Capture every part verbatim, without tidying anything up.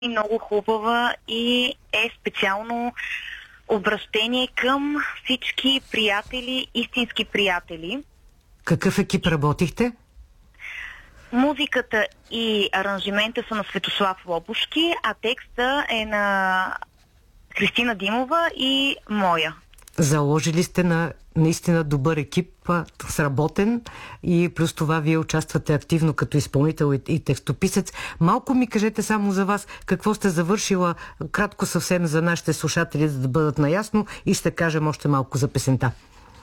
много хубава и е специално обращение към всички приятели, истински приятели. Какъв екип работихте? Музиката и аранжимента са на Светослав Лобушки, а текста е на Христина Димова и моя. Заложили сте на наистина добър екип, сработен, и плюс това вие участвате активно като изпълнител и текстописец. Малко ми кажете само за вас, какво сте завършила, кратко съвсем за нашите слушатели, за да бъдат наясно, и ще кажем още малко за песента.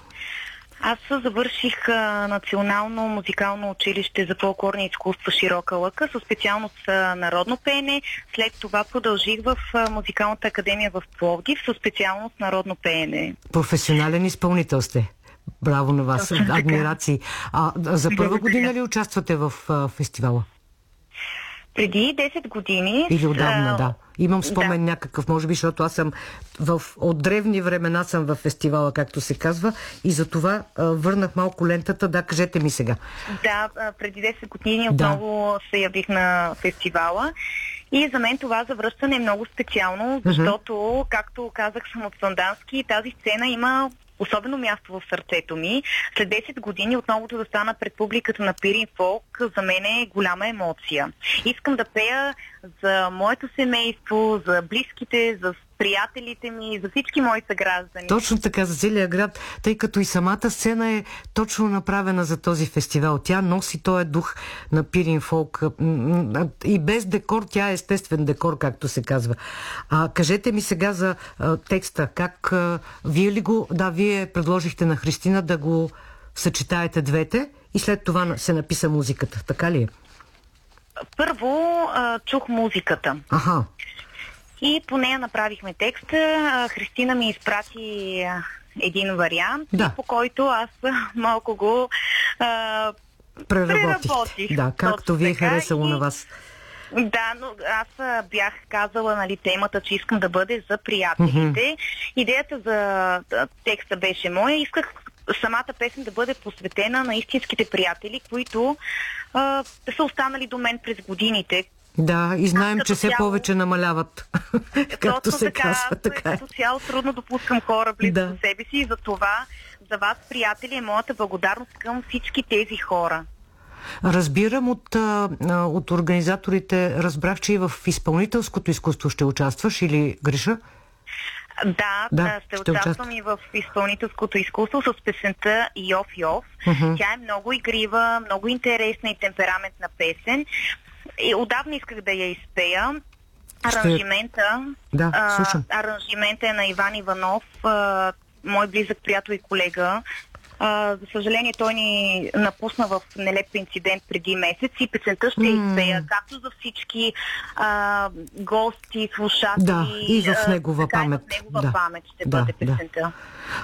Аз завърших а, Национално музикално училище за фолклорни изкуства Широка лъка със специалност а, народно пеене. След това продължих в а, Музикалната академия в Пловдив със специалност народно пеене. Професионален изпълнител сте. Браво на вас. Адмирации. А за първа година ли участвате в а, фестивала? Преди десет години. Или отдавна, а, да. Имам спомен да. някакъв, може би, защото аз съм в, от древни времена съм в фестивала, както се казва, и за това а, върнах малко лентата. Да, кажете ми сега. Да, преди десет години отново да. се явих на фестивала. И за мен това завръщане е много специално, защото, uh-huh. както казах, съм от Сандански и тази сцена има особено място в сърцето ми. След десет години отново да стана пред публиката на Пирин Фолк за мен е голяма емоция. Искам да пея за моето семейство, за близките, за приятелите ми, за всички мои съграждани. Точно така, за целия град, тъй като и самата сцена е точно направена за този фестивал. Тя носи този дух на Пирин Фолк и без декор, тя е естествен декор, както се казва. А, кажете ми сега за а, текста. Как а, вие ли го... Да, вие предложихте на Христина да го съчетаете двете и след това се написа музиката. Така ли е? Първо а, чух музиката. Аха. И по нея направихме текста. Христина ми изпрати един вариант, да. по който аз малко го а, преработих. Да, както ви е харесало и... на вас. Да, но аз бях казала, нали, темата, че искам да бъде за приятелите. Mm-hmm. Идеята за текста беше моя. Исках самата песен да бъде посветена на истинските приятели, които а, са останали до мен през годините. Да, и знаем, че все цяло... повече намаляват. Както се така, казва, така е. Като цяло трудно допускам хора близо да. до себе си и за това за вас, приятели, е моята благодарност към всички тези хора. Разбирам от, от организаторите, разбрах, че и в изпълнителското изкуство ще участваш, или греша? Да, да ще, ще участвам и в изпълнителското изкуство с песента Йов Йов. Uh-huh. Тя е много игрива, много интересна и темпераментна песен. И отдавна исках да я изпея. Аранжимента, да, а, аранжимента е на Иван Иванов, а, мой близък приятел и колега. А, за съжаление, той ни напусна в нелеп инцидент преди месец и песента ще mm. изпея както за всички а, гости, слушатели. Да, и в негова така, памет. И в негова да. памет ще да, бъде песента. Да.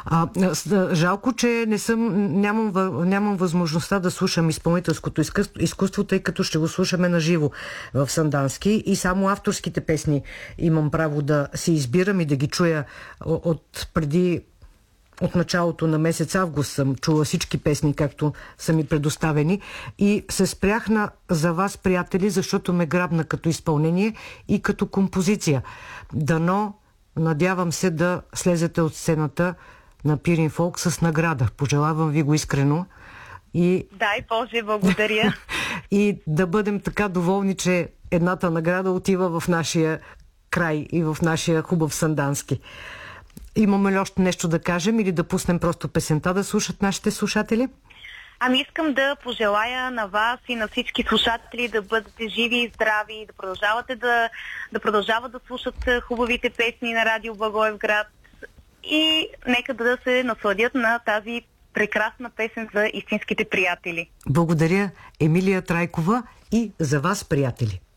А, жалко, че не съм, нямам, нямам възможността да слушам изпълнителското изкуство, изкуство, тъй като ще го слушаме на живо в Сандански и само авторските песни имам право да си избирам и да ги чуя от преди. От началото на месец август съм чула всички песни, както са ми предоставени, и се спрях на за вас, приятели, защото ме грабна като изпълнение и като композиция. Дано, надявам се да слезете от сцената на Пирин Фолк с награда. Пожелавам ви го искрено. И... Дай Боже, благодаря. И да бъдем така доволни, че едната награда отива в нашия край и в нашия хубав Сандански. Имаме ли още нещо да кажем или да пуснем просто песента да слушат нашите слушатели? Ами искам да пожелая на вас и на всички слушатели да бъдете живи и здрави, да продължавате да, да продължават да слушат хубавите песни на Радио Благоевград и нека да се насладят на тази прекрасна песен за истинските приятели. Благодаря, Емилия Трайкова, и за вас, приятели.